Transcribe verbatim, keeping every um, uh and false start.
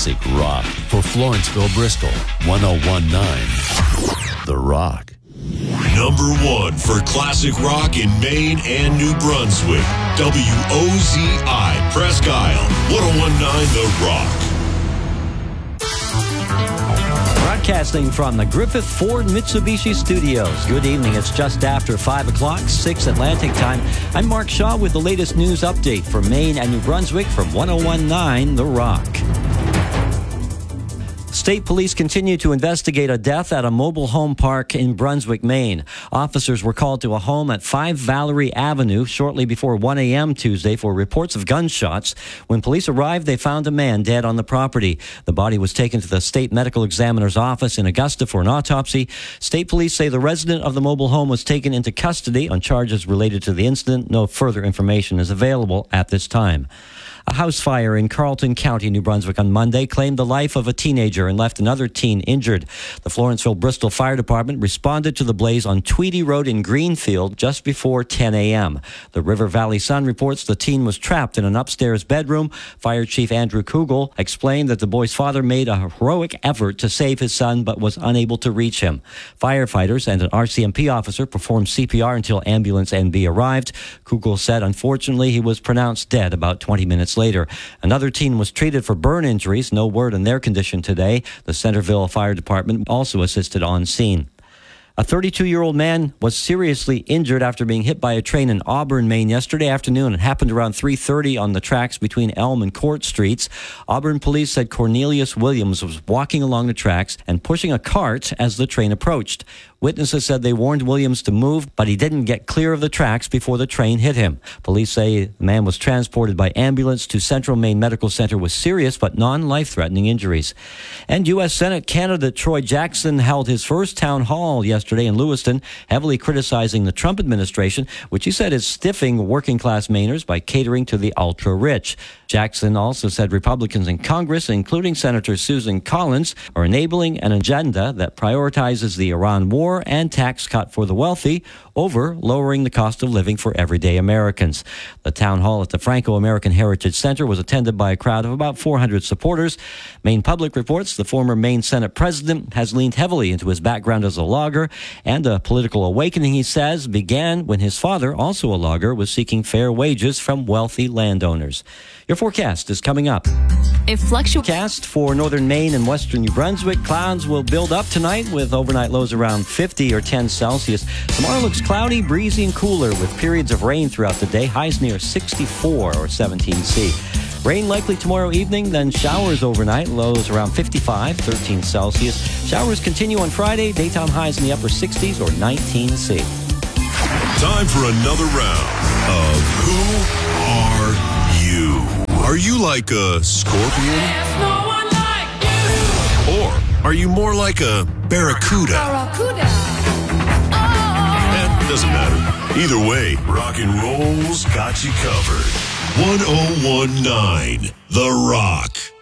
classic rock. For Florenceville, Bristol, one oh one point nine The Rock. Number one for classic rock in Maine and New Brunswick. W O Z I, Presque Isle, one oh one point nine The Rock. Broadcasting from the Griffith Ford Mitsubishi Studios. Good evening. It's just after five o'clock, six Atlantic time. I'm Mark Shaw with the latest news update for Maine and New Brunswick from one oh one point nine The Rock. State police continue to investigate a death at a mobile home park in Brunswick, Maine. Officers were called to a home at five Valerie Avenue shortly before one a.m. Tuesday for reports of gunshots. When police arrived, they found a man dead on the property. The body was taken to the state medical examiner's office in Augusta for an autopsy. State police say the resident of the mobile home was taken into custody on charges related to the incident. No further information is available at this time. A house fire in Carleton County, New Brunswick on Monday claimed the life of a teenager and left another teen injured. The Florenceville Bristol Fire Department responded to the blaze on Tweedy Road in Greenfield just before ten a.m. The River Valley Sun reports the teen was trapped in an upstairs bedroom. Fire Chief Andrew Kugel explained that the boy's father made a heroic effort to save his son but was unable to reach him. Firefighters and an R C M P officer performed C P R until ambulance N B arrived. Kugel said, unfortunately, he was pronounced dead about twenty minutes later. Another teen was treated for burn injuries. No word on their condition today. The Centerville Fire Department also assisted on scene. A thirty-two-year-old man was seriously injured after being hit by a train in Auburn, Maine yesterday afternoon. It happened around three thirty on the tracks between Elm and Court Streets. Auburn police said Cornelius Williams was walking along the tracks and pushing a cart as the train approached. Witnesses said they warned Williams to move, but he didn't get clear of the tracks before the train hit him. Police say the man was transported by ambulance to Central Maine Medical Center with serious but non-life-threatening injuries. And U S Senate candidate Troy Jackson held his first town hall yesterday in Lewiston, heavily criticizing the Trump administration, which he said is stiffing working-class Mainers by catering to the ultra-rich. Jackson also said Republicans in Congress, including Senator Susan Collins, are enabling an agenda that prioritizes the Iran war and tax cut for the wealthy over lowering the cost of living for everyday Americans. The town hall at the Franco-American Heritage Center was attended by a crowd of about four hundred supporters. Maine Public reports the former Maine Senate president has leaned heavily into his background as a logger, and a political awakening, he says, began when his father, also a logger, was seeking fair wages from wealthy landowners. Your forecast is coming up. It fluctuates. Forecast for northern Maine and western New Brunswick. Clouds will build up tonight with overnight lows around fifty or ten Celsius. Tomorrow looks cloudy, breezy, and cooler with periods of rain throughout the day. Highs near sixty-four or seventeen C. Rain likely tomorrow evening, then showers overnight. Lows around fifty-five, thirteen Celsius. Showers continue on Friday. Daytime highs in the upper sixties or nineteen C. Time for another round of Who Are You? Are you like a scorpion? There's no one like you. Or are you more like a barracuda? Barracuda. Eh, doesn't matter. Either way, rock and roll's got you covered. one oh one point nine The Rock.